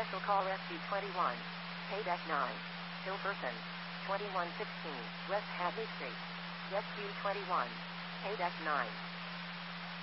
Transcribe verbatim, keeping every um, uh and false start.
Special call S C twenty-one. Pay deck nine. Hilferson. twenty-one sixteen. West Hadley Street. Jet Q twenty-one. Pay deck nine.